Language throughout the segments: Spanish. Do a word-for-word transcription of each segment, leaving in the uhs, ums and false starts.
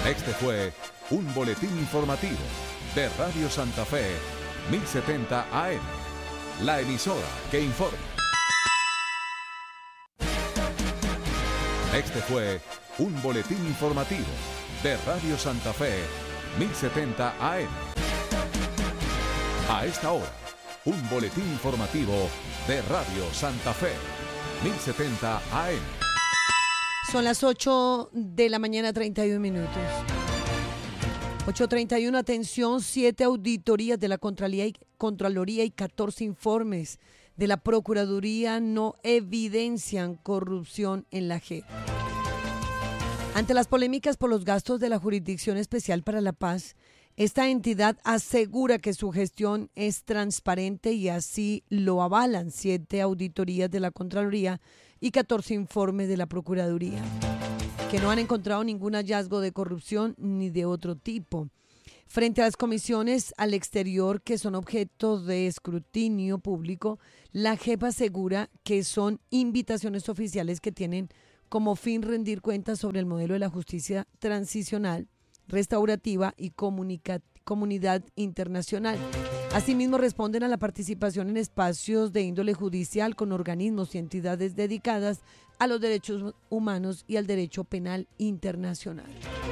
Este fue un boletín informativo de Radio Santa Fe, mil setenta A M, la emisora que informa. Este fue un boletín informativo de Radio Santa Fe, mil setenta A M. A esta hora, un boletín informativo de Radio Santa Fe, mil setenta A M. Son las ocho de la mañana, treinta y un minutos. ocho treinta y uno, atención, siete auditorías de la Contraloría y, Contraloría y catorce informes de la Procuraduría no evidencian corrupción en la J E P. Ante las polémicas por los gastos de la Jurisdicción Especial para la Paz, esta entidad asegura que su gestión es transparente y así lo avalan siete auditorías de la Contraloría y catorce informes de la Procuraduría, que no han encontrado ningún hallazgo de corrupción ni de otro tipo. Frente a las comisiones al exterior que son objeto de escrutinio público, la J E P asegura que son invitaciones oficiales que tienen como fin rendir cuentas sobre el modelo de la justicia transicional, restaurativa y comunica- comunidad internacional. Asimismo, responden a la participación en espacios de índole judicial con organismos y entidades dedicadas a los derechos humanos y al derecho penal internacional.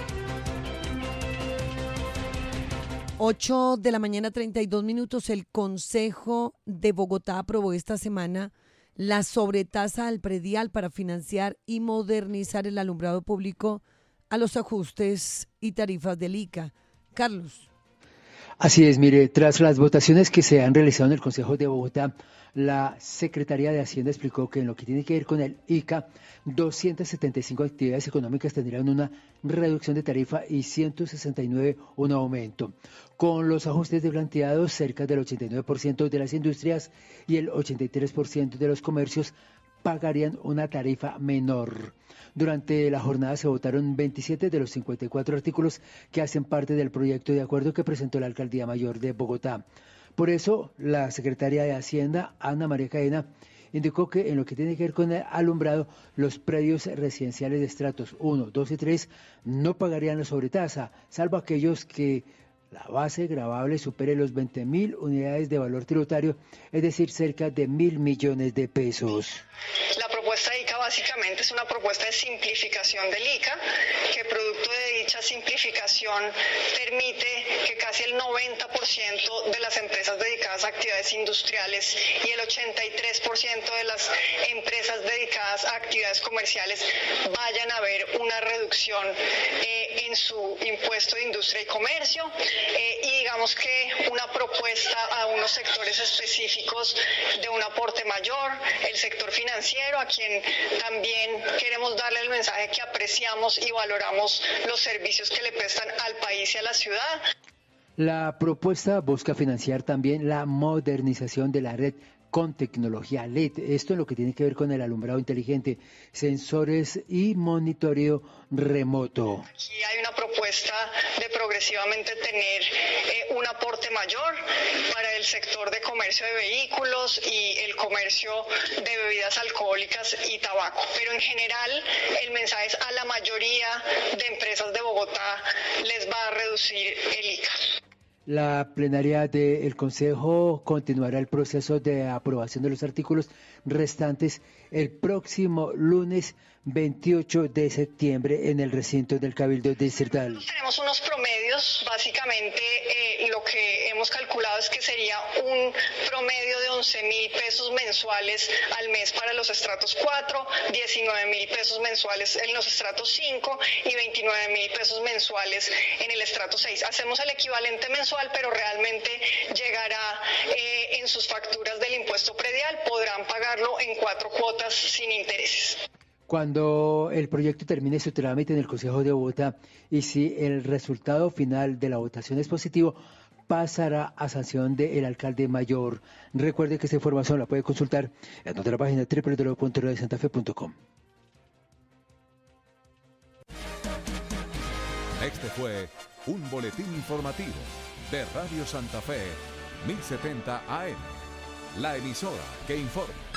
ocho de la mañana, treinta y dos minutos. El Consejo de Bogotá aprobó esta semana la sobretasa al predial para financiar y modernizar el alumbrado público a los ajustes y tarifas del I C A. Carlos. Así es, mire, tras las votaciones que se han realizado en el Consejo de Bogotá, la Secretaría de Hacienda explicó que en lo que tiene que ver con el I C A, doscientas setenta y cinco actividades económicas tendrán una reducción de tarifa y ciento sesenta y nueve un aumento. Con los ajustes de planteados, cerca del ochenta y nueve por ciento de las industrias y el ochenta y tres por ciento de los comercios pagarían una tarifa menor. Durante la jornada se votaron veintisiete de los cincuenta y cuatro artículos que hacen parte del proyecto de acuerdo que presentó la Alcaldía Mayor de Bogotá. Por eso, la secretaria de Hacienda, Ana María Cadena, indicó que en lo que tiene que ver con el alumbrado, los predios residenciales de estratos uno, dos y tres no pagarían la sobretasa, salvo aquellos que la base gravable supere los veinte mil unidades de valor tributario, es decir, cerca de mil millones de pesos. La propuesta de I C A básicamente es una propuesta de simplificación del I C A, que producto de dicha simplificación permite que casi el noventa por ciento de las empresas dedicadas a actividades industriales y el ochenta y tres por ciento de las empresas dedicadas a actividades comerciales vayan a ver una reducción eh, en su impuesto de industria y comercio. Eh, y digamos que una propuesta a unos sectores específicos de un aporte mayor, el sector financiero, a quien también queremos darle el mensaje que apreciamos y valoramos los servicios que le prestan al país y a la ciudad. La propuesta busca financiar también la modernización de la red con tecnología L E D. Esto es lo que tiene que ver con el alumbrado inteligente, sensores y monitoreo remoto. Aquí hay una propuesta de progresivamente tener eh, un aporte mayor para el sector de comercio de vehículos y el comercio de bebidas alcohólicas y tabaco. Pero en general el mensaje es a la mayoría de empresas de Bogotá les va a reducir el I C A. La plenaria del Consejo continuará el proceso de aprobación de los artículos restantes el próximo lunes veintiocho de septiembre en el recinto del Cabildo Distrital. Tenemos unos promedios, básicamente eh, lo que hemos calculado es que sería un promedio de once mil pesos mensuales al mes para los estratos cuatro, diecinueve mil pesos mensuales en los estratos cinco y veintinueve mil pesos mensuales en el estrato seis. Hacemos el equivalente mensual, pero realmente llegará eh, en sus facturas del impuesto predial, podrán pagarlo en cuatro cuotas sin intereses. Cuando el proyecto termine su trámite en el Consejo de Bogotá y si el resultado final de la votación es positivo, pasará a sanción del alcalde mayor. Recuerde que esta información la puede consultar en nuestra página doble u doble u doble u punto radio santa fe punto com. Este fue un boletín informativo de Radio Santa Fe, mil setenta A M, la emisora que informa.